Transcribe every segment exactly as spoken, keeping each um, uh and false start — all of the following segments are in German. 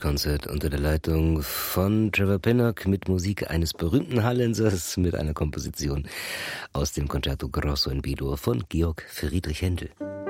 Concert unter der Leitung von Trevor Pinnock mit Musik eines berühmten Hallensers mit einer Komposition aus dem Concerto Grosso in B-Dur von Georg Friedrich Händel.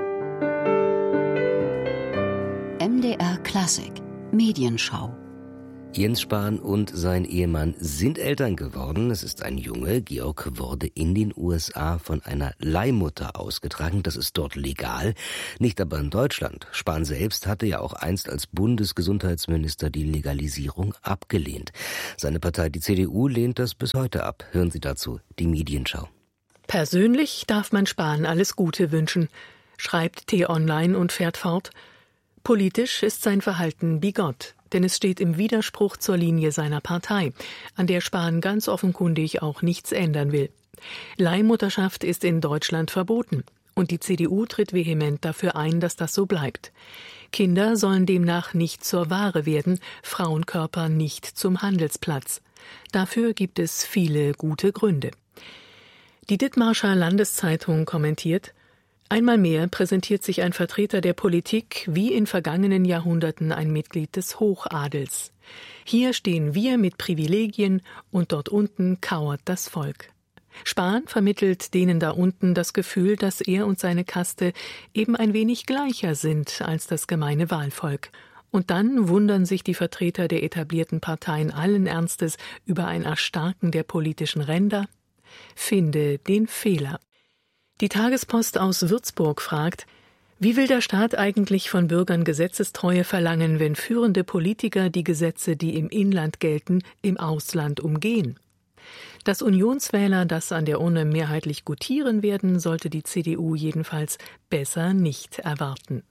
M D R Klassik Medienschau. Jens Spahn und sein Ehemann sind Eltern geworden. Es ist ein Junge. Georg wurde in den U S A von einer Leihmutter ausgetragen. Das ist dort legal, nicht aber in Deutschland. Spahn selbst hatte ja auch einst als Bundesgesundheitsminister die Legalisierung abgelehnt. Seine Partei, die C D U, lehnt das bis heute ab. Hören Sie dazu die Medienschau. Persönlich darf man Spahn alles Gute wünschen, schreibt T-Online und fährt fort. Politisch ist sein Verhalten bigott, denn es steht im Widerspruch zur Linie seiner Partei, an der Spahn ganz offenkundig auch nichts ändern will. Leihmutterschaft ist in Deutschland verboten und die C D U tritt vehement dafür ein, dass das so bleibt. Kinder sollen demnach nicht zur Ware werden, Frauenkörper nicht zum Handelsplatz. Dafür gibt es viele gute Gründe. Die Dithmarscher Landeszeitung kommentiert: Einmal mehr präsentiert sich ein Vertreter der Politik wie in vergangenen Jahrhunderten ein Mitglied des Hochadels. Hier stehen wir mit Privilegien und dort unten kauert das Volk. Spahn vermittelt denen da unten das Gefühl, dass er und seine Kaste eben ein wenig gleicher sind als das gemeine Wahlvolk. Und dann wundern sich die Vertreter der etablierten Parteien allen Ernstes über ein Erstarken der politischen Ränder. Finde den Fehler. Die Tagespost aus Würzburg fragt: Wie will der Staat eigentlich von Bürgern Gesetzestreue verlangen, wenn führende Politiker die Gesetze, die im Inland gelten, im Ausland umgehen? Dass Unionswähler das an der Urne mehrheitlich gutieren werden, sollte die C D U jedenfalls besser nicht erwarten.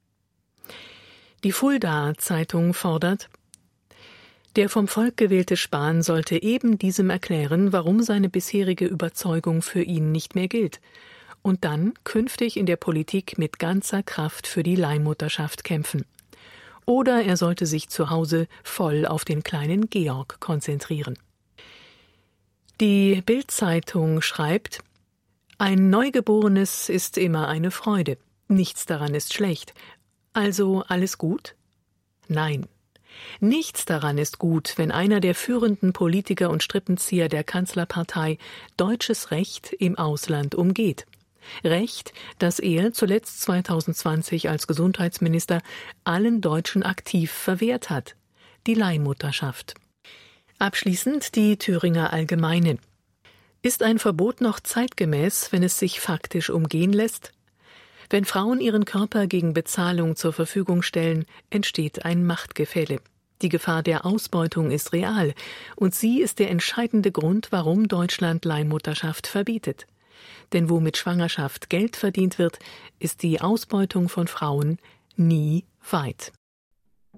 Die Fulda-Zeitung fordert: Der vom Volk gewählte Spahn sollte eben diesem erklären, warum seine bisherige Überzeugung für ihn nicht mehr gilt. Und dann künftig in der Politik mit ganzer Kraft für die Leihmutterschaft kämpfen. Oder er sollte sich zu Hause voll auf den kleinen Georg konzentrieren. Die Bild-Zeitung schreibt: Ein Neugeborenes ist immer eine Freude. Nichts daran ist schlecht. Also alles gut? Nein. Nichts daran ist gut, wenn einer der führenden Politiker und Strippenzieher der Kanzlerpartei deutsches Recht im Ausland umgeht. Recht, das er zuletzt zweitausendzwanzig als Gesundheitsminister allen Deutschen aktiv verwehrt hat: die Leihmutterschaft. Abschließend die Thüringer Allgemeine. Ist ein Verbot noch zeitgemäß, wenn es sich faktisch umgehen lässt? Wenn Frauen ihren Körper gegen Bezahlung zur Verfügung stellen, entsteht ein Machtgefälle. Die Gefahr der Ausbeutung ist real und sie ist der entscheidende Grund, warum Deutschland Leihmutterschaft verbietet. Denn wo mit Schwangerschaft Geld verdient wird, ist die Ausbeutung von Frauen nie weit.